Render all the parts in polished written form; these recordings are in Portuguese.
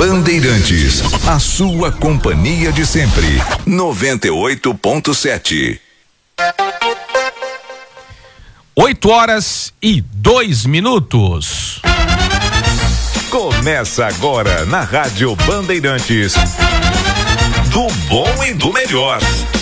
Bandeirantes, a sua companhia de sempre. 98.7. 8h02. Começa agora na Rádio Bandeirantes. Do bom e do melhor.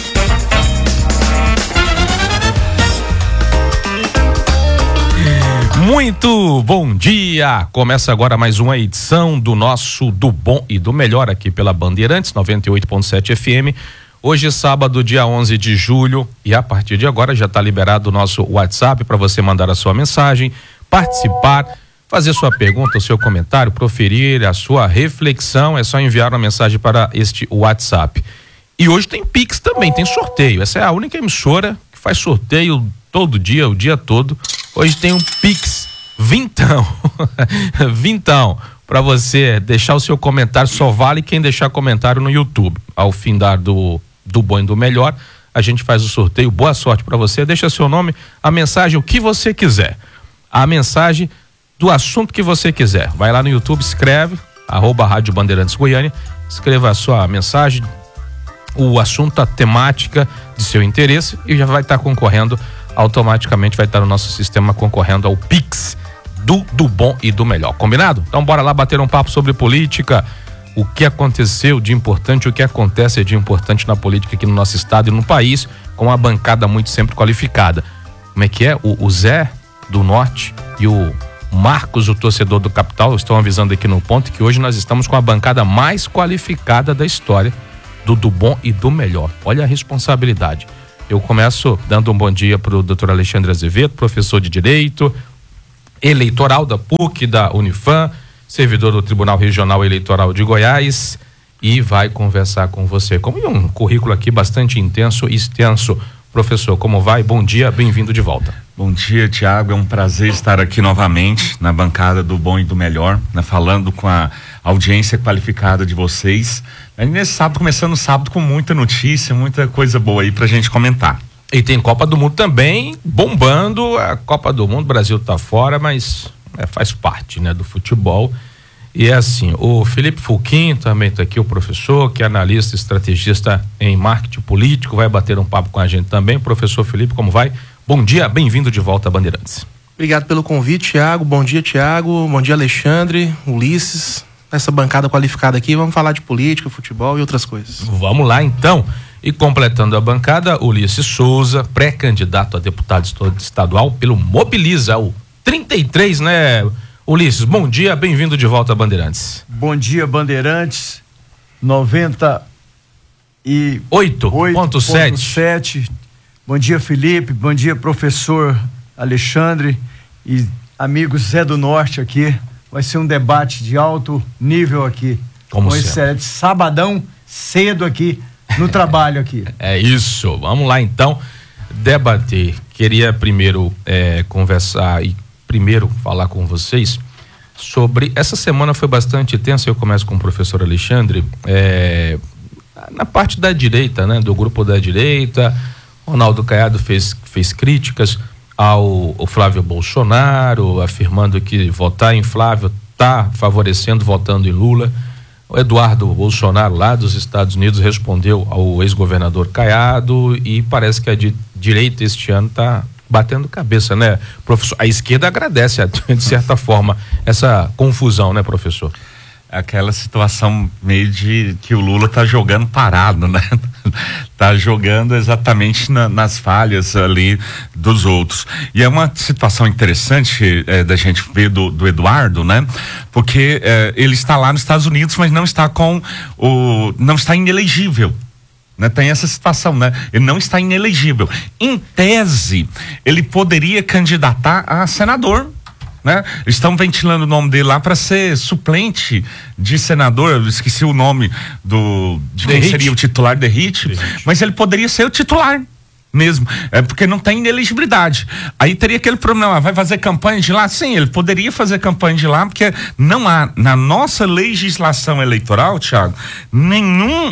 Muito bom dia! Começa agora mais uma edição do nosso Do Bom e do Melhor aqui pela Bandeirantes 98.7 FM. Hoje é sábado, dia 11 de julho, e a partir de agora já está liberado o nosso WhatsApp para você mandar a sua mensagem, participar, fazer sua pergunta, o seu comentário, proferir a sua reflexão. É só enviar uma mensagem para este WhatsApp. E hoje tem Pix também, tem sorteio. Essa é a única emissora que faz sorteio todo dia, o dia todo. Hoje tem um Pix vintão para você deixar o seu comentário. Só vale quem deixar comentário no YouTube. Ao fim do Bom e do Melhor, a gente faz o sorteio. Boa sorte para você. Deixa seu nome, a mensagem, o que você quiser. A mensagem do assunto que você quiser. Vai lá no YouTube, escreve @Rádio Bandeirantes Goiânia, escreva a sua mensagem, o assunto, a temática de seu interesse, e já vai estar concorrendo. Automaticamente vai estar no nosso sistema concorrendo ao Pix do Bom e do Melhor. Combinado? Então bora lá bater um papo sobre política, o que aconteceu de importante, o que acontece de importante na política aqui no nosso estado e no país, com uma bancada muito sempre qualificada. Como é que é? O Zé do Norte e o Marcos, o torcedor do Capital, estão avisando aqui no ponto que hoje nós estamos com a bancada mais qualificada da história do Bom e do Melhor. Olha a responsabilidade. Eu começo dando um bom dia para o doutor Alexandre Azevedo, professor de Direito Eleitoral da PUC, da Unifam, servidor do Tribunal Regional Eleitoral de Goiás, e vai conversar com você. Como um currículo aqui bastante intenso e extenso. Professor, como vai? Bom dia, bem-vindo de volta. Bom dia, Tiago, é um prazer estar aqui novamente na bancada do Bom e do Melhor, né, falando com a audiência qualificada de vocês. Aí nesse sábado, começando o sábado com muita notícia, muita coisa boa aí pra gente comentar. E tem Copa do Mundo também bombando. A Copa do Mundo, o Brasil tá fora, mas faz parte, né, do futebol. E é assim, o Felipe Fulquim também tá aqui, o professor, que é analista, estrategista em marketing político, vai bater um papo com a gente também. Professor Felipe, como vai? Bom dia, bem-vindo de volta a Bandeirantes. Obrigado pelo convite, Tiago. Bom dia, Tiago. Bom dia, Alexandre, Ulisses. Essa bancada qualificada aqui, vamos falar de política, futebol e outras coisas. Vamos lá, então. E completando a bancada, Ulisses Souza, pré-candidato a deputado estadual pelo Mobiliza, o 33, né, Ulisses? Bom dia, bem-vindo de volta a Bandeirantes. Bom dia, Bandeirantes. 98.7. Bom dia, Felipe. Bom dia, professor Alexandre e amigos Zé do Norte aqui. Vai ser um debate de alto nível aqui. Como excelente sabadão cedo aqui no trabalho aqui. É isso. Vamos lá então debater. Queria primeiro conversar e primeiro falar com vocês sobre essa semana. Foi bastante tensa. Eu começo com o professor Alexandre, na parte da direita, né, do grupo da direita. Ronaldo Caiado fez críticas ao Flávio Bolsonaro, afirmando que votar em Flávio está favorecendo votando em Lula. O Eduardo Bolsonaro, lá dos Estados Unidos, respondeu ao ex-governador Caiado, e parece que a direita este ano está batendo cabeça, né, professor? A esquerda agradece, de certa forma, essa confusão, né, professor? Aquela situação meio de que o Lula tá jogando parado, né? Tá jogando exatamente nas falhas ali dos outros. E é uma situação interessante da gente ver do Eduardo, né? Porque ele está lá nos Estados Unidos, mas não está não está inelegível. Né? Tem essa situação, né? Ele não está inelegível. Em tese, ele poderia candidatar a senador, né? Estão ventilando o nome dele lá para ser suplente de senador. Eu esqueci o nome de quem seria o titular, Derrite, mas ele poderia ser o titular mesmo, porque não tem inelegibilidade. Aí teria aquele problema, vai fazer campanha de lá? Sim, ele poderia fazer campanha de lá, porque não há na nossa legislação eleitoral, Thiago, nenhum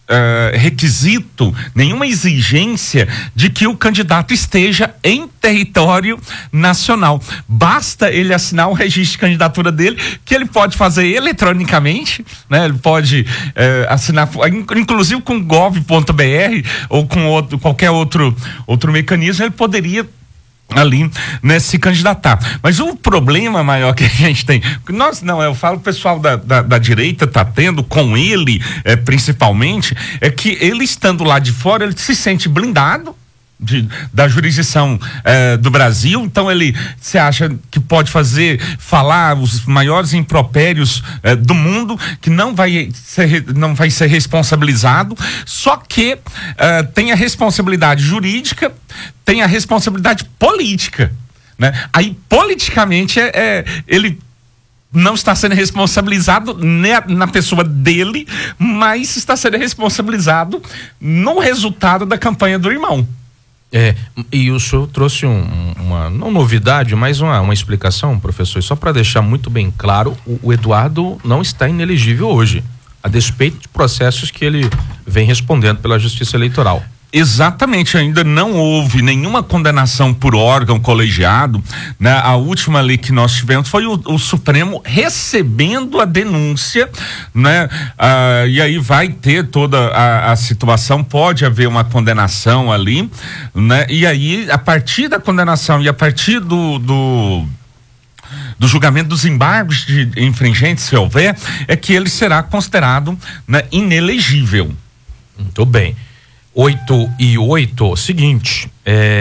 requisito, nenhuma exigência de que o candidato esteja em território nacional. Basta ele assinar o registro de candidatura dele, que ele pode fazer eletronicamente, né? Ele pode assinar, inclusive com gov.br ou com qualquer outro mecanismo, ele poderia ali, né, se candidatar. Mas o problema maior que a gente tem, eu falo, o pessoal da direita tá tendo com ele, principalmente, é que ele estando lá de fora, ele se sente blindado da jurisdição do Brasil, então ele se acha que pode falar os maiores impropérios do mundo, que não vai ser responsabilizado, só que tem a responsabilidade jurídica, tem a responsabilidade política, né? Aí politicamente ele não está sendo responsabilizado na pessoa dele, mas está sendo responsabilizado no resultado da campanha do irmão. E o senhor trouxe uma não novidade, mas uma explicação, professor, só para deixar muito bem claro, o Eduardo não está inelegível hoje, a despeito de processos que ele vem respondendo pela Justiça Eleitoral. Exatamente, ainda não houve nenhuma condenação por órgão colegiado, né? A última ali que nós tivemos foi o Supremo recebendo a denúncia, né? E aí vai ter toda a situação, pode haver uma condenação ali, né? E aí, a partir da condenação e a partir do julgamento dos embargos de infringentes, se houver, é que ele será considerado, né, inelegível. Muito bem. 8:08, seguinte,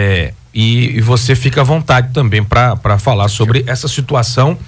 e você fica à vontade também para falar sobre essa situação,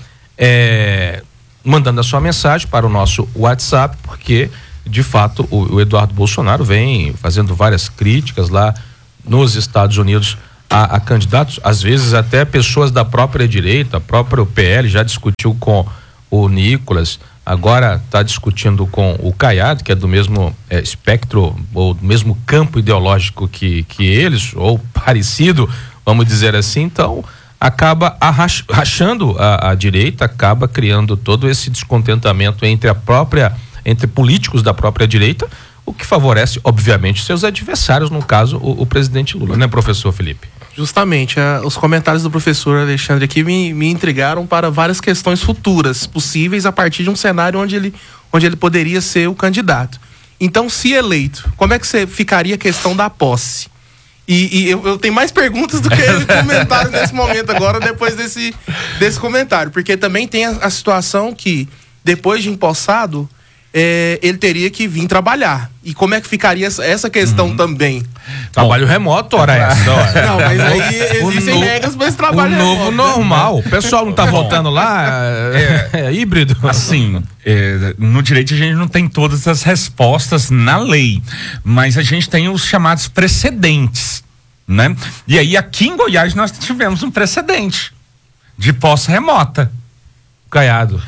mandando a sua mensagem para o nosso WhatsApp, porque de fato o Eduardo Bolsonaro vem fazendo várias críticas lá nos Estados Unidos a candidatos, às vezes até pessoas da própria direita, a própria PL já discutiu com o Nicolas, agora está discutindo com o Caiado, que é do mesmo espectro ou do mesmo campo ideológico que eles, ou parecido, vamos dizer assim. Então acaba rachando a direita, acaba criando todo esse descontentamento entre políticos da própria direita, o que favorece obviamente seus adversários, no caso o presidente Lula, né, professor Felipe? Justamente, os comentários do professor Alexandre aqui me intrigaram para várias questões futuras possíveis a partir de um cenário onde ele poderia ser o candidato. Então, se eleito, como é que você ficaria a questão da posse? E eu tenho mais perguntas do que comentários nesse momento agora, depois desse comentário, porque também tem a situação que, depois de empossado, ele teria que vir trabalhar. E como é que ficaria essa questão também? Trabalho remoto, ora essa. Ora. Não, mas aí existem regras para esse trabalho remoto. O novo normal. O pessoal não tá voltando lá, é híbrido. Assim, no direito a gente não tem todas as respostas na lei, mas a gente tem os chamados precedentes, né? E aí aqui em Goiás nós tivemos um precedente de posse remota. Caiado.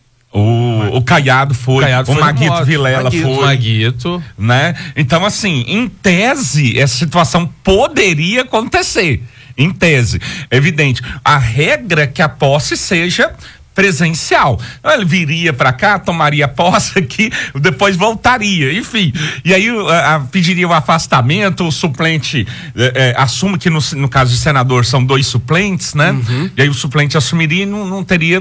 O Caiado foi, o Maguito Vilela foi. O Maguito. Né? Então, assim, em tese, essa situação poderia acontecer. Em tese. Evidente. A regra é que a posse seja presencial. Ele viria para cá, tomaria posse aqui, depois voltaria, enfim. E aí pediria o afastamento, o suplente assume que no caso de senador são 2 suplentes, né? E aí o suplente assumiria e não teria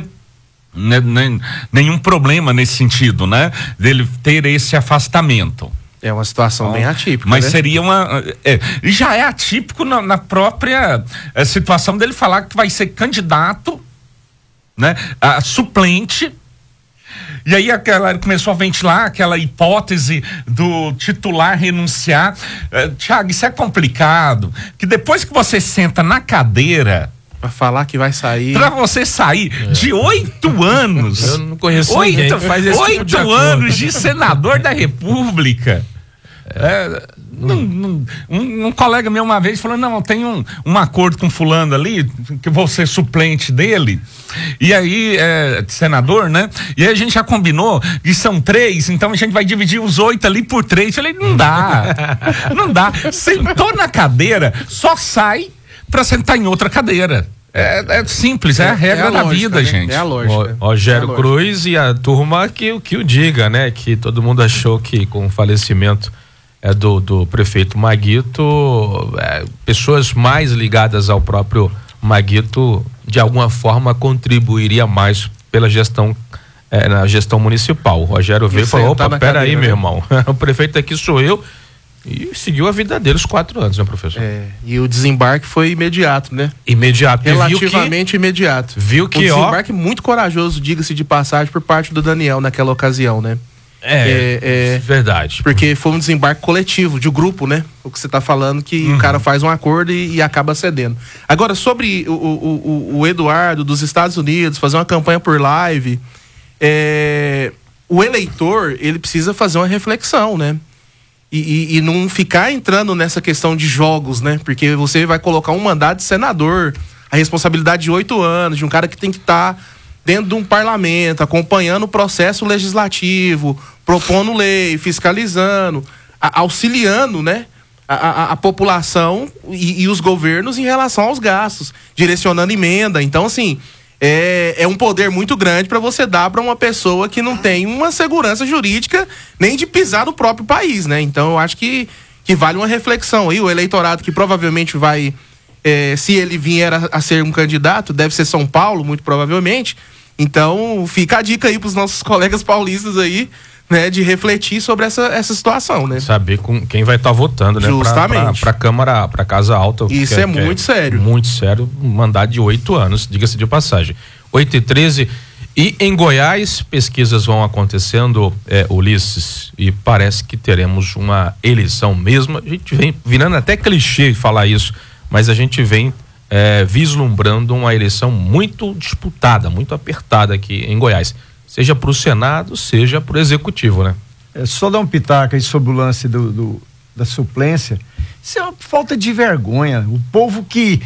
nenhum problema nesse sentido, né? Dele ter esse afastamento. É uma situação bem atípica, mas né? seria já é atípico na própria situação dele falar que vai ser candidato, né? A suplente. E aí ele começou a ventilar aquela hipótese do titular renunciar. Thiago, isso é complicado, que depois que você senta na cadeira pra falar que vai sair. Pra você sair de 8 anos. Eu não conheço ninguém que faz esse tipo de acordo. 8 anos de senador da República. Um colega meu uma vez falou: não, eu tenho um acordo com fulano ali, que vou ser suplente dele. E aí, senador, né? E aí a gente já combinou, e são 3, então a gente vai dividir os 8 ali por 3. Eu falei: não dá. Não dá. Sentou na cadeira, só sai pra sentar em outra cadeira. É simples, é a regra da vida, né? gente. É a lógica. Rogério Cruz e a turma que o diga, né? Que todo mundo achou que com o falecimento do prefeito Maguito, pessoas mais ligadas ao próprio Maguito, de alguma forma contribuiria mais pela gestão, na gestão municipal. O Rogério veio e falou, opa, peraí, meu irmão, o prefeito aqui sou eu, e seguiu a vida dele os 4 anos, né, professor? E o desembarque foi imediato, né? Imediato. Relativamente imediato. Viu que, o desembarque muito corajoso, diga-se de passagem, por parte do Daniel naquela ocasião, né? Verdade. Porque foi um desembarque coletivo, de grupo, né? O que você tá falando, que o cara faz um acordo e acaba cedendo. Agora, sobre o Eduardo dos Estados Unidos, fazer uma campanha por live, o eleitor, ele precisa fazer uma reflexão, né? E não ficar entrando nessa questão de jogos, né? Porque você vai colocar um mandato de senador, a responsabilidade de 8 anos, de um cara que tem que estar dentro de um parlamento, acompanhando o processo legislativo, propondo lei, fiscalizando, auxiliando, né? A população e os governos em relação aos gastos, direcionando emenda. Então, assim, é um poder muito grande para você dar para uma pessoa que não tem uma segurança jurídica nem de pisar no próprio país, né? Então, eu acho que vale uma reflexão aí. O eleitorado que provavelmente vai, se ele vier a ser um candidato, deve ser São Paulo, muito provavelmente. Então, fica a dica aí para os nossos colegas paulistas aí, né, de refletir sobre essa situação, né? Saber com quem vai estar votando, né? Justamente. Pra Câmara, pra Casa Alta. Isso é muito sério. Muito sério, um mandato de 8 anos, diga-se de passagem. 8h13, e em Goiás, pesquisas vão acontecendo, Ulisses, e parece que teremos uma eleição mesmo. A gente vem virando até clichê falar isso, mas a gente vem vislumbrando uma eleição muito disputada, muito apertada aqui em Goiás. Seja para o Senado, seja para o Executivo, né? Só dar um pitaco aí sobre o lance da suplência. Isso é uma falta de vergonha. O povo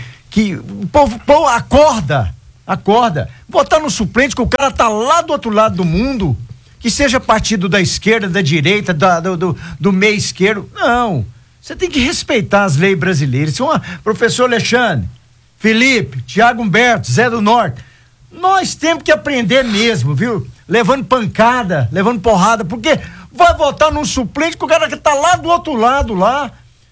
o povo acorda. Votar no suplente, que o cara tá lá do outro lado do mundo, que seja partido da esquerda, da direita, do meio esquerdo. Não. Você tem que respeitar as leis brasileiras. Professor Alexandre, Felipe, Tiago Humberto, Zé do Norte, nós temos que aprender mesmo, viu? Levando pancada, levando porrada, porque vai votar num suplente que o cara que tá lá do outro lado, lá,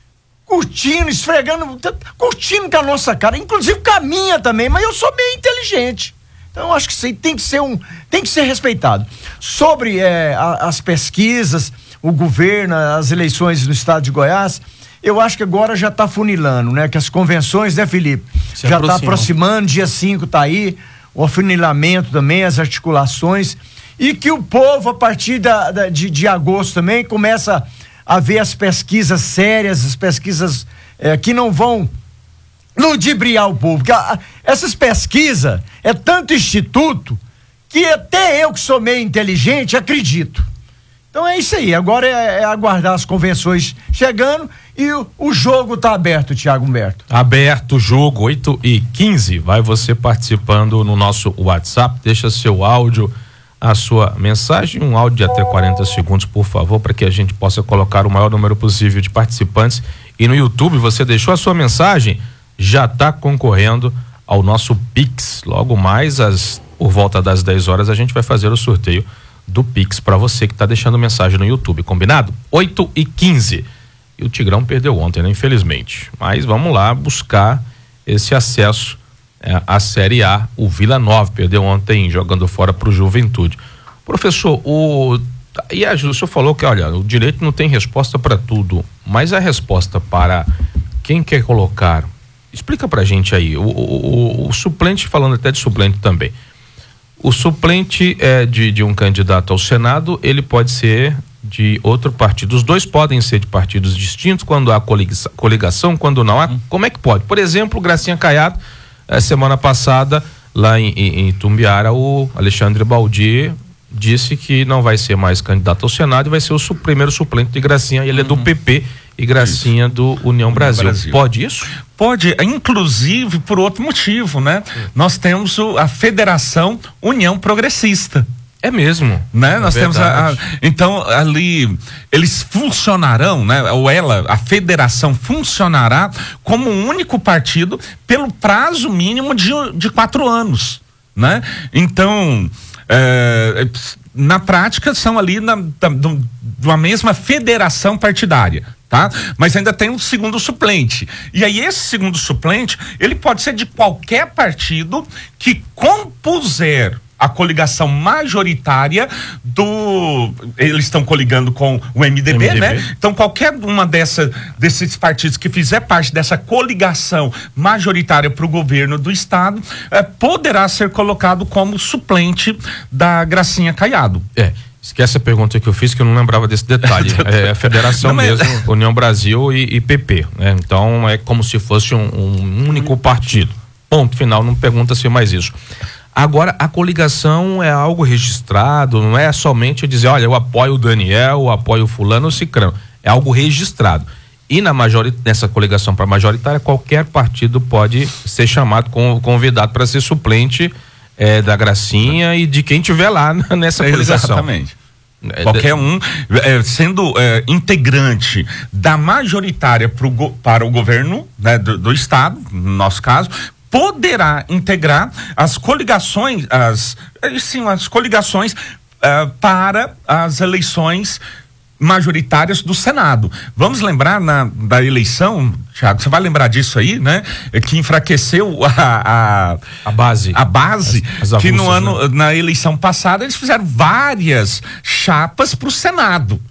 curtindo, esfregando, curtindo com a nossa cara, inclusive com a minha também, mas eu sou bem inteligente. Então eu acho que isso aí tem que ser respeitado. Sobre as pesquisas, o governo, as eleições no estado de Goiás, eu acho que agora já está funilando, né? Que as convenções, né, Felipe? Já está aproximando, dia 5 tá aí, o afunilamento também, as articulações, e que o povo, a partir de agosto também, começa a ver as pesquisas sérias, as pesquisas que não vão ludibriar o povo. Porque essas pesquisas, tanto instituto, que até eu que sou meio inteligente, acredito. Então é isso aí, agora é aguardar as convenções chegando e o jogo tá aberto, Tiago Humberto. Aberto o jogo, 8h15, vai você participando no nosso WhatsApp, deixa seu áudio, a sua mensagem, um áudio de até 40 segundos, por favor, para que a gente possa colocar o maior número possível de participantes. E no YouTube, você deixou a sua mensagem, já tá concorrendo ao nosso Pix. Logo mais, por volta das 10 horas, a gente vai fazer o sorteio do Pix para você que tá deixando mensagem no YouTube, combinado? 8h15. E o Tigrão perdeu ontem, né? Infelizmente. Mas vamos lá buscar esse acesso à Série A. O Vila Nova perdeu ontem jogando fora pro Juventude. Professor, o senhor falou que, olha, o direito não tem resposta para tudo, mas a resposta para quem quer colocar, explica pra gente aí, o suplente, falando até de suplente também, o suplente de um candidato ao Senado, ele pode ser de outro partido. Os dois podem ser de partidos distintos quando há coligação, quando não há. Como é que pode? Por exemplo, Gracinha Caiado, semana passada, lá em Tumbiara, o Alexandre Baldi disse que não vai ser mais candidato ao Senado e vai ser o primeiro suplente de Gracinha. Ele é do PP e Gracinha do União Brasil. Pode isso? Pode, inclusive por outro motivo, né? Nós temos a Federação União Progressista, É mesmo. Né? Nós temos verdade. então ali eles funcionarão, né? Ou a federação funcionará como um único partido pelo prazo mínimo de 4 anos, né? Então na prática são ali de uma mesma federação partidária, tá? Mas ainda tem um segundo suplente. E aí esse segundo suplente, ele pode ser de qualquer partido que compuser a coligação majoritária eles estão coligando com o MDB, né? Então qualquer uma desses partidos que fizer parte dessa coligação majoritária para o governo do estado poderá ser colocado como suplente da Gracinha Caiado. Esquece a pergunta que eu fiz, que eu não lembrava desse detalhe. É a federação mesmo, União Brasil e PP, né? Então é como se fosse um único partido. Ponto final, não pergunta-se mais isso. Agora, a coligação é algo registrado, não é somente dizer, olha, eu apoio o Daniel, eu apoio o fulano ou cicrano. É algo registrado. E nessa coligação para majoritária, qualquer partido pode ser chamado, convidado para ser suplente da Gracinha e de quem tiver lá nessa coligação. Exatamente. Qualquer um sendo integrante da majoritária para o governo, né, do estado, no nosso caso, poderá integrar as coligações, as coligações para as eleições majoritárias do Senado. Vamos lembrar da eleição, Thiago, você vai lembrar disso aí, né? Que enfraqueceu a base. A base, as avulsas, que no ano, né? Na eleição passada, eles fizeram várias chapas para o Senado.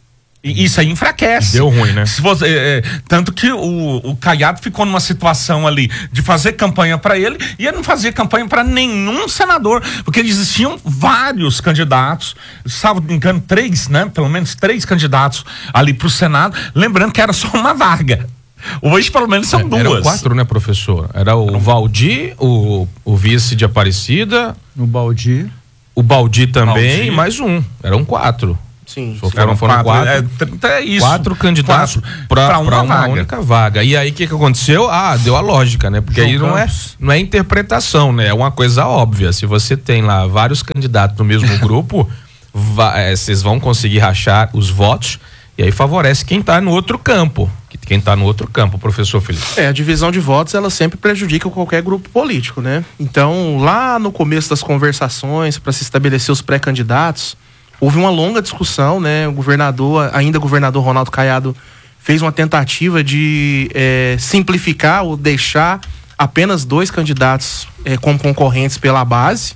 E isso aí enfraquece. Deu ruim, né? Tanto que o Caiado ficou numa situação ali de fazer campanha para ele e ele não fazia campanha para nenhum senador, porque existiam vários candidatos, salvo me engano, 3, né? Pelo menos 3 candidatos ali pro Senado, lembrando que era só uma vaga. Hoje, pelo menos, são 2. Eram 4, né, professor? Era o Valdir, o vice de Aparecida. O Baldi também, e mais um. Eram 4. Sim. Foram 4. Isso. 4 candidatos para uma única vaga. E aí o que aconteceu? Deu a lógica, né? Porque aí não é interpretação, né? É uma coisa óbvia. Se você tem lá vários candidatos no mesmo grupo, vocês vão conseguir rachar os votos e aí favorece quem está no outro campo. Professor Felipe. A divisão de votos, ela sempre prejudica qualquer grupo político, né? Então, lá no começo das conversações, para se estabelecer os pré-candidatos, houve uma longa discussão, né? O governador Ronaldo Caiado fez uma tentativa de simplificar ou deixar apenas 2 candidatos como concorrentes pela base.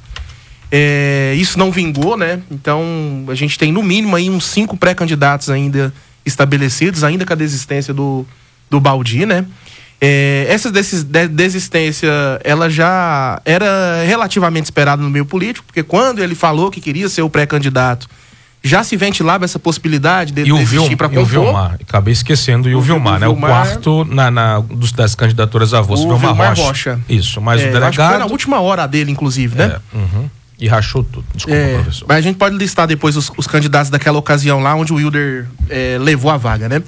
Isso não vingou, né? Então a gente tem no mínimo aí uns 5 pré-candidatos ainda estabelecidos, ainda com a desistência do Baldi, né? Essa desistência, ela já era relativamente esperada no meio político, porque quando ele falou que queria ser o pré-candidato, já se ventilava essa possibilidade de desistir para compor. E o Vilmar, acabei esquecendo, o Vilmar, né? O quarto das candidaturas avós, o Vilmar Rocha. Isso, mas o delegado... Acho que foi na última hora dele, inclusive, né? E rachou tudo, desculpa, professor. Mas a gente pode listar depois os candidatos daquela ocasião lá, onde o Wilder levou a vaga, né?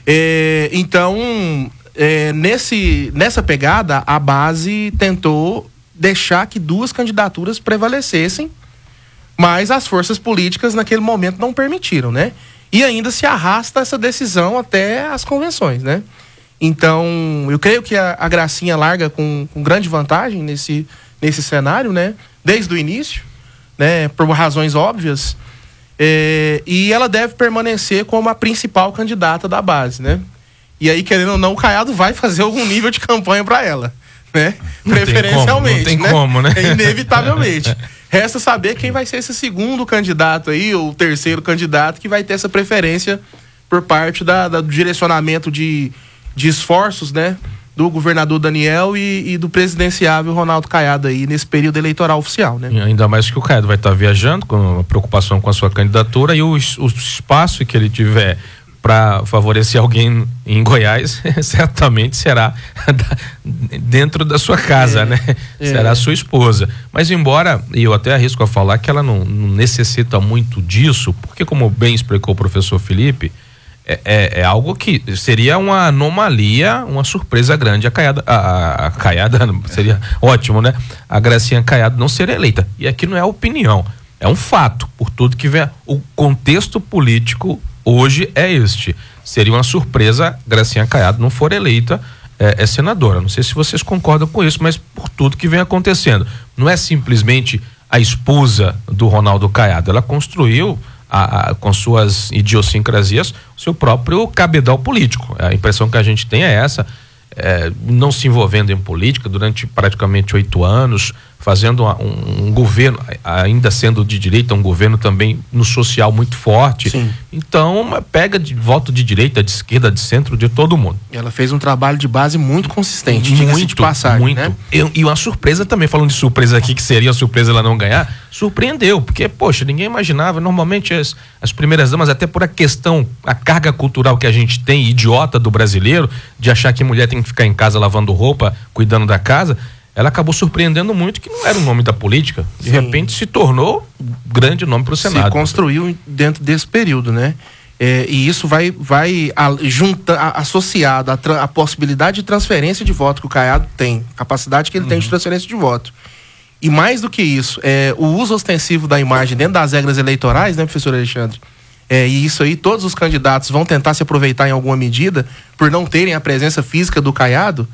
Então... nessa pegada, a base tentou deixar que 2 candidaturas prevalecessem, mas as forças políticas naquele momento não permitiram, né? E ainda se arrasta essa decisão até as convenções, né? Então, eu creio que a Gracinha larga com grande vantagem nesse cenário, né? Desde o início, né? Por razões óbvias, e ela deve permanecer como a principal candidata da base, né? E aí, querendo ou não, o Caiado vai fazer algum nível de campanha para ela, né? Preferencialmente, não tem como, né? Inevitavelmente. Resta saber quem vai ser esse segundo candidato aí, ou o terceiro candidato que vai ter essa preferência por parte do direcionamento de esforços, né? Do governador Daniel e do presidenciável Ronaldo Caiado aí nesse período eleitoral oficial, né? E ainda mais que o Caiado vai estar viajando com a preocupação com a sua candidatura e o espaço que ele tiver para favorecer alguém em Goiás, certamente será dentro da sua casa, né? Será a sua esposa. Mas embora, e eu até arrisco a falar que ela não necessita muito disso, porque como bem explicou o professor Felipe, é algo que seria uma anomalia, uma surpresa grande. A Caiada seria ótimo, né? A Gracinha Caiado não ser eleita. E aqui não é opinião. É um fato, por tudo que vem. O contexto político hoje é este. Seria uma surpresa Gracinha Caiado não for eleita senadora. Não sei se vocês concordam com isso, mas por tudo que vem acontecendo. Não é simplesmente a esposa do Ronaldo Caiado. Ela construiu, com suas idiosincrasias, o seu próprio cabedal político. A impressão que a gente tem é essa. Não se envolvendo em política durante praticamente 8 anos, fazendo um governo, ainda sendo de direita, um governo também no social muito forte. Sim. Então, pega de voto de direita, de esquerda, de centro, de todo mundo. Ela fez um trabalho de base muito consistente, diga-se de passagem, muito. né? E uma surpresa também, falando de surpresa aqui, que seria a surpresa ela não ganhar, surpreendeu, porque, poxa, ninguém imaginava, normalmente as primeiras damas, até por a carga cultural que a gente tem, idiota do brasileiro, de achar que mulher tem que ficar em casa lavando roupa, cuidando da casa, ela acabou surpreendendo muito que não era o nome da política. De repente se tornou um grande nome para o Senado. Se construiu dentro desse período, né? E isso vai associado à possibilidade de transferência de voto que o Caiado tem, capacidade que ele tem de transferência de voto. E mais do que isso, o uso ostensivo da imagem dentro das regras eleitorais, né, professor Alexandre? E isso aí, todos os candidatos vão tentar se aproveitar em alguma medida por não terem a presença física do Caiado.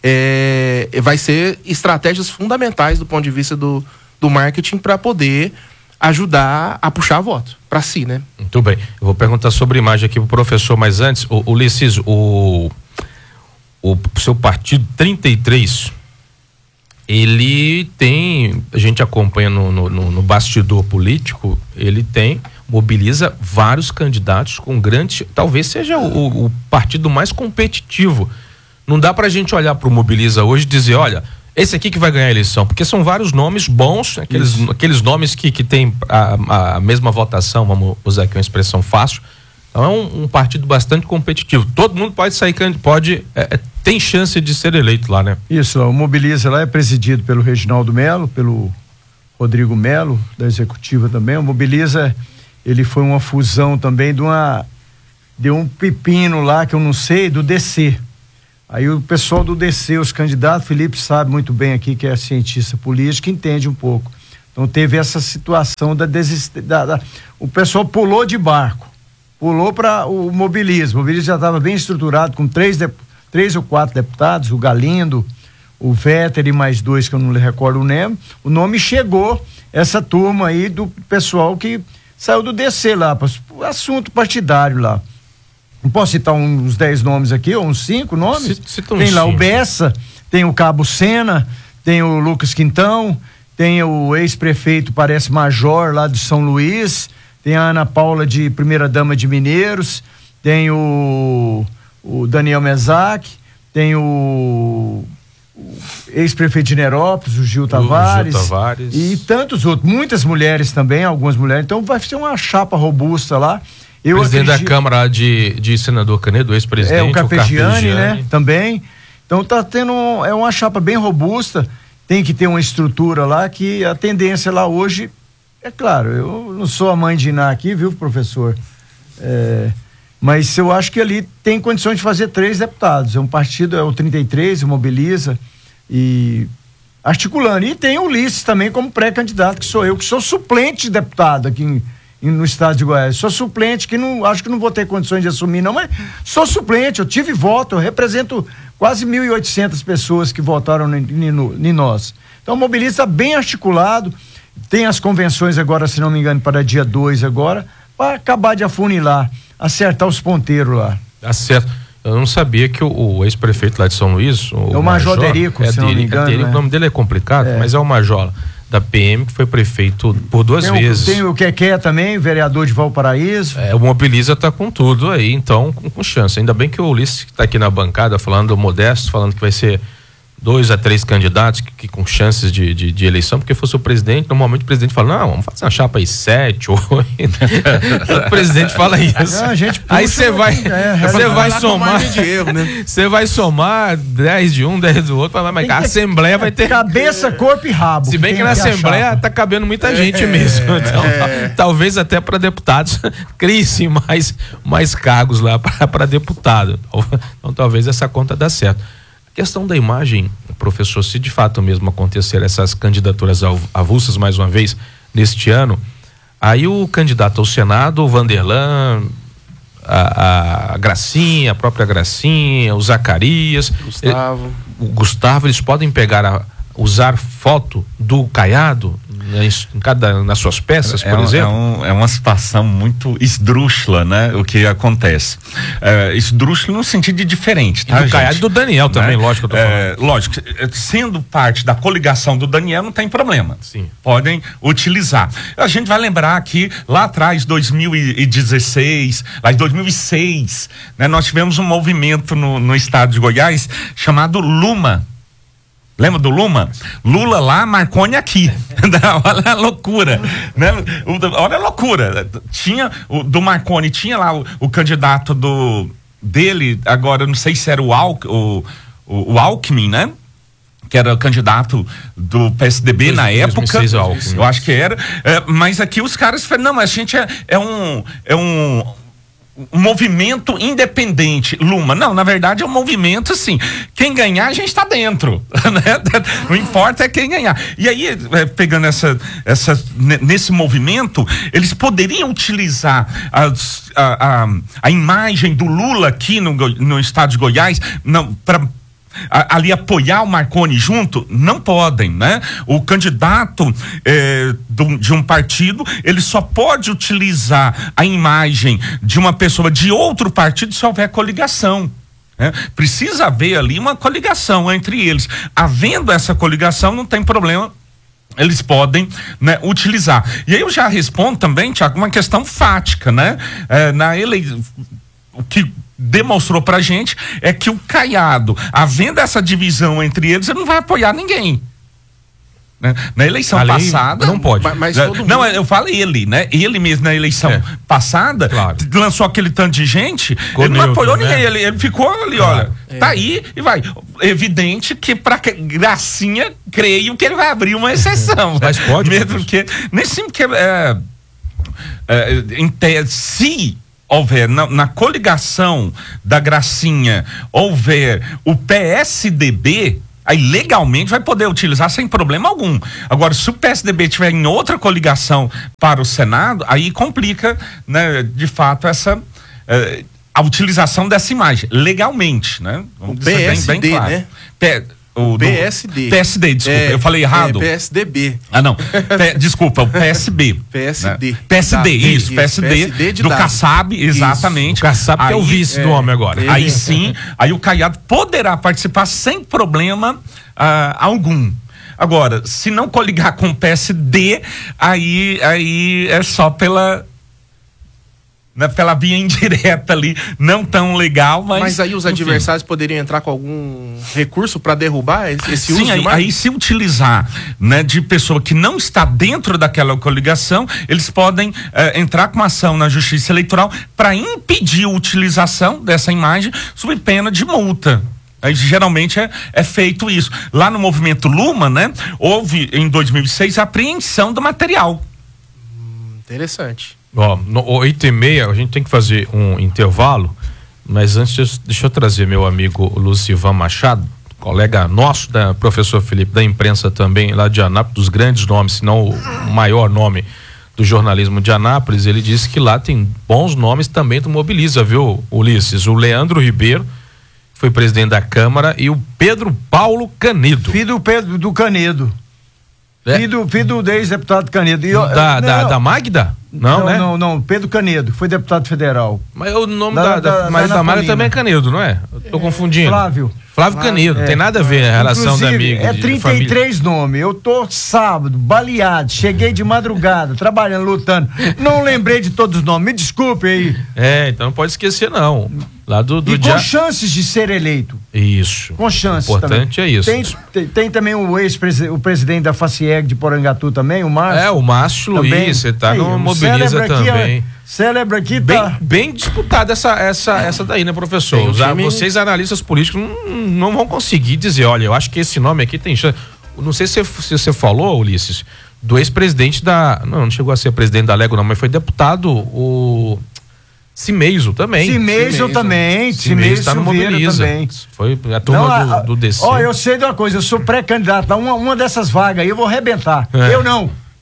Vai ser estratégias fundamentais do ponto de vista do marketing para poder ajudar a puxar voto para si, né? Muito bem. Eu vou perguntar sobre imagem aqui pro professor, mas antes, o Ulisses, o seu partido 33, ele tem, a gente acompanha no bastidor político, ele mobiliza vários candidatos com grandes, talvez seja o partido mais competitivo. Não dá pra gente olhar pro Mobiliza hoje e dizer, olha, esse aqui que vai ganhar a eleição, porque são vários nomes bons, aqueles nomes que tem a mesma votação, vamos usar aqui uma expressão fácil. Então é um partido bastante competitivo. Todo mundo pode sair, tem chance de ser eleito lá, né? Isso, o Mobiliza lá é presidido pelo Reginaldo Melo, pelo Rodrigo Melo, da executiva também. O Mobiliza, ele foi uma fusão também de um pepino lá, que eu não sei, do DC. Aí o pessoal do DC, os candidatos, Felipe sabe muito bem aqui, que é cientista político, entende um pouco. Então teve essa situação o pessoal pulou de barco, pulou para o Mobiliza. O Mobiliza já estava bem estruturado, com 3 ou 4 deputados, o Galindo, o Véter e mais 2, que eu não me recordo o nome. O nome chegou, essa turma aí do pessoal que saiu do DC lá, para o assunto partidário lá. Não posso citar uns 10 nomes aqui, ou uns 5 nomes? Tem lá o Bessa, tem o Cabo Sena, tem o Lucas Quintão, tem o ex-prefeito, parece Major, lá de São Luís, tem a Ana Paula, de primeira-dama de Mineiros, tem o Daniel Mesac, tem o ex-prefeito de Nerópolis, o Gil Tavares, e tantos outros, muitas mulheres também, algumas mulheres. Então vai ser uma chapa robusta lá. Presidente da Câmara de Senador Canedo, ex-presidente. O Carpegiani, né? Também. Então tá tendo uma chapa bem robusta, tem que ter uma estrutura lá, que a tendência lá hoje, é claro, eu não sou a mãe de Iná aqui, viu, professor? Mas eu acho que ali tem condições de fazer 3 deputados. É um partido, é o 33, o Mobiliza, e articulando. E tem o Ulisses também como pré-candidato, que sou eu, que sou suplente de deputado aqui no estado de Goiás. Sou suplente, que acho que não vou ter condições de assumir não, mas sou suplente, eu tive voto, eu represento quase 1.800 pessoas que votaram em nós. Então o Mobiliza bem articulado, tem as convenções agora, se não me engano, para dia 2 agora, para acabar de afunilar, acertar os ponteiros lá. Tá certo. Eu não sabia que o ex-prefeito lá de São Luís, o Major Derico, se não me engano. O nome dele é complicado, mas é o Major da PM, que foi prefeito por 2 vezes. Tem o Quequé também, vereador de Valparaíso. O Mobiliza tá com tudo aí, então, com chance. Ainda bem que o Ulisses tá aqui na bancada, falando modesto, falando que vai ser 2 a 3 candidatos que com chances de eleição, porque fosse o presidente, normalmente o presidente fala, não, vamos fazer uma chapa aí 7, 8. O presidente fala isso. Aí você vai somar, você vai somar 10 de um, 10 do outro, mas a Assembleia vai ter cabeça, corpo e rabo. Se bem que na Assembleia tá cabendo muita gente mesmo. Então, talvez até para deputados crie-se mais cargos lá para deputado. Então talvez essa conta dê certo. Questão da imagem, professor, se de fato mesmo acontecer essas candidaturas avulsas mais uma vez neste ano, Aí o candidato ao Senado, o Vanderlan, a Gracinha, a própria Gracinha, o Zacarias, o Gustavo, eles podem usar foto do Caiado nas suas peças, por exemplo? É uma situação muito esdrúxula, né? O que acontece. Esdrúxula no sentido de diferente, tá, e do Caiado e do Daniel também, né? Lógico que eu tô falando. Lógico, sendo parte da coligação do Daniel, não tem problema. Sim. Podem utilizar. A gente vai lembrar que lá atrás, 2016, lá em 2006, né, nós tivemos um movimento no estado de Goiás chamado Luma. Lembra do Lula? Lula lá, Marconi aqui. Olha a loucura, né? Olha a loucura. Do Marconi tinha lá o candidato dele, agora eu não sei se era o Alckmin, né? Que era o candidato do PSDB na época. 2006, Alckmin. Eu acho que era. Mas aqui os caras falaram, não, a gente é um movimento independente. Luma, não, na verdade é um movimento assim, quem ganhar a gente tá dentro, né? Não importa é quem ganhar. E aí, pegando nesse movimento, eles poderiam utilizar a imagem do Lula aqui no estado de Goiás, para ali apoiar o Marconi junto? Não podem, né? O candidato de um partido, ele só pode utilizar a imagem de uma pessoa de outro partido se houver coligação. Precisa haver ali uma coligação entre eles. Havendo essa coligação, não tem problema, eles podem, né, utilizar. E aí eu já respondo também, Tiago, uma questão fática, né? O que demonstrou pra gente é que o Caiado, havendo essa divisão entre eles, ele não vai apoiar ninguém. Né? Na eleição passada. Não pode. Mas todo mundo... Não, eu falo ele, né? Ele mesmo na eleição passada, claro, lançou aquele tanto de gente, ele não apoiou ninguém, né? ele ficou ali, claro, olha, tá aí e vai. Evidente que pra Gracinha, creio que ele vai abrir uma exceção. Mas pode. Mesmo que, nesse que em tese, se houver na coligação da Gracinha, houver o PSDB, aí legalmente vai poder utilizar sem problema algum. Agora, se o PSDB estiver em outra coligação para o Senado, aí complica, né, de fato, a utilização dessa imagem, legalmente, né? Vamos dizer bem claro. Né? PSD, desculpa, eu falei errado. PSDB. Ah, não. Desculpa, o PSB. PSD. Né? PSD, isso, PSD do Kassab, exatamente. Isso, o Kassab que é o vice do homem agora. Aí sim, aí o Caiado poderá participar sem problema algum. Agora, se não coligar com o PSD, aí é só pela via indireta ali, não tão legal, mas aí os adversários poderiam entrar com algum recurso para derrubar esse uso de imagem? Aí se utilizar, né, de pessoa que não está dentro daquela coligação, eles podem entrar com uma ação na Justiça Eleitoral para impedir a utilização dessa imagem sob pena de multa. Aí, geralmente é feito isso. Lá no movimento Luma, né, houve em 2006 a apreensão do material. Interessante. No 8h30 a gente tem que fazer um intervalo, mas antes deixa eu trazer meu amigo Lucivan Machado, colega nosso, professor Felipe, da imprensa também lá de Anápolis, dos grandes nomes, se não o maior nome do jornalismo de Anápolis. Ele disse que lá tem bons nomes também do Mobiliza, viu, Ulisses? O Leandro Ribeiro foi presidente da Câmara e o Pedro Paulo Canedo. Filho do Pedro do Canedo. Filho do ex-deputado Canedo. Da Magda? Não, né? Não, Pedro Canedo, foi deputado federal. Mas o nome da Magda também é Canedo, não é? Eu tô confundindo. Flávio Canedo, tem nada a ver a relação da amiga. É 33 nomes. Eu tô sábado, baleado, cheguei de madrugada, trabalhando, lutando. Não lembrei de todos os nomes, me desculpe aí. Então não pode esquecer, não. Lá do com chances de ser eleito. Isso. Com chances. O importante também. É isso. Tem também o presidente da FACIEG de Porangatu também, o Márcio. O Márcio Luiz, você tá no Mobiliza também. Célebra aqui, bem disputada essa daí, né, professor? Vocês, analistas políticos, não vão conseguir dizer, olha, eu acho que esse nome aqui tem chance. Não sei se você falou, Ulisses, do ex-presidente não chegou a ser presidente da Lego, não, mas foi deputado, o Cimeiso também. Cimeiso também. Cimeiso tá no Mobiliza. Também. Foi a turma do DC. Eu sei de uma coisa, eu sou pré-candidato a uma dessas vagas aí, eu vou arrebentar. Eu não.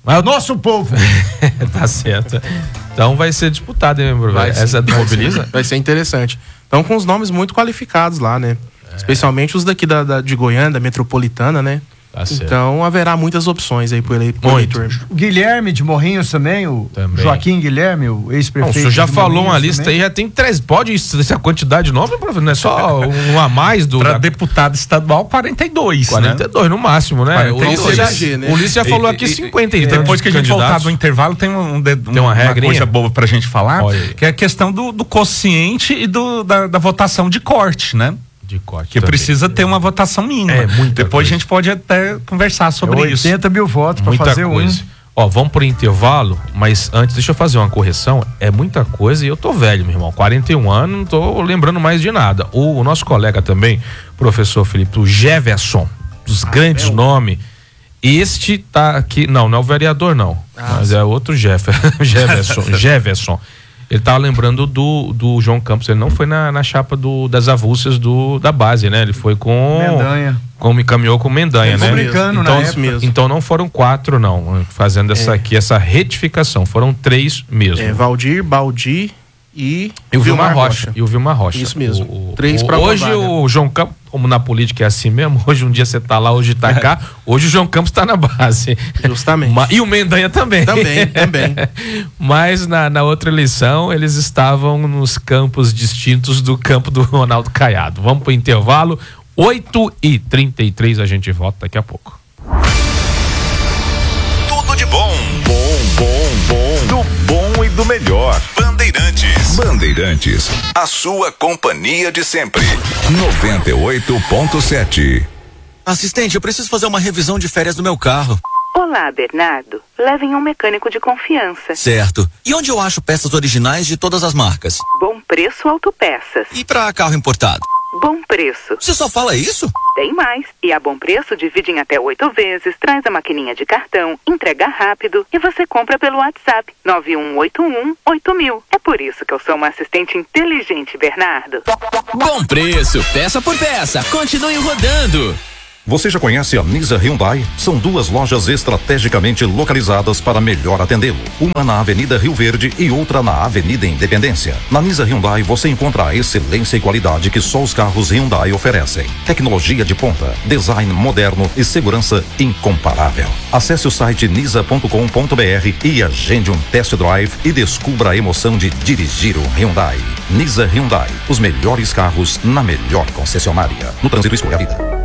Mas Nosso povo. tá certo. Então vai ser disputado, hein, meu Vai brother? Essa do Mobiliza? Vai ser interessante. Então, com os nomes muito qualificados lá, né? Especialmente os daqui de Goiânia, da Metropolitana, né? Tá certo. Então haverá muitas opções aí pro eleitor. O Guilherme de Morrinhos também, o Também. Joaquim Guilherme, o Não, ex-prefeito. o senhor já de falou uma Morrinhos lista também. aí, já tem 3. Pode isso, essa quantidade de nome, professor? Não é só um a mais do. Para deputado estadual, 42, né? 42 no máximo, né? 42. O Ulisses já falou aqui 50. Então, Depois que a gente voltar candidatos. do intervalo, tem uma regrinha? coisa boa pra gente falar, Olha aí. que é a questão do quociente e da votação de corte, né? De corte Que também. precisa ter uma votação mínima. É, muita Depois coisa. a gente pode até conversar sobre isso. 80 mil votos para Muita fazer coisa. Ó, vamos pro intervalo, mas antes deixa eu fazer uma correção. É muita coisa e eu tô velho, meu irmão. 41 anos, não tô lembrando mais de nada. O nosso colega também, professor Felipe, o Jefferson, dos grandes nomes. Este tá aqui, não é o vereador não, mas é outro Jefferson. Ele tava lembrando do João Campos, ele não foi na chapa das avulsas da base, né? Ele foi com Mendanha. Como caminhou com Mendanha, né? Republicano na época. Então não foram 4 não, fazendo essa retificação, foram 3 mesmo. Valdir, Baldi e o Vilmar Rocha. E o Vilmar Rocha. Isso mesmo. 3 pra hoje vaga. o João Campos, como na política é assim mesmo, hoje um dia você tá lá, hoje tá cá, hoje o João Campos tá na base. Justamente. E o Mendanha também. Também. Mas na outra eleição eles estavam nos campos distintos do campo do Ronaldo Caiado. Vamos pro intervalo, 8h33, a gente volta daqui a pouco. Tudo de bom. Do bom e do melhor. Bandeirantes, a sua companhia de sempre. 98.7. Assistente, eu preciso fazer uma revisão de férias do meu carro. Olá, Bernardo. Levem um mecânico de confiança. Certo. E onde eu acho peças originais de todas as marcas? Bom Preço Autopeças. E para carro importado? Bom Preço. Você só fala isso? Tem mais. E a Bom Preço divide em até 8 vezes, traz a maquininha de cartão, entrega rápido e você compra pelo WhatsApp 9181-8000. É por isso que eu sou uma assistente inteligente, Bernardo. Bom Preço, peça por peça. Continue rodando. Você já conhece a Nisa Hyundai? São 2 lojas estrategicamente localizadas para melhor atendê-lo. Uma na Avenida Rio Verde e outra na Avenida Independência. Na Nisa Hyundai você encontra a excelência e qualidade que só os carros Hyundai oferecem. Tecnologia de ponta, design moderno e segurança incomparável. Acesse o site nisa.com.br e agende um test drive e descubra a emoção de dirigir um Hyundai. Nisa Hyundai, os melhores carros na melhor concessionária. No trânsito, escolha a vida.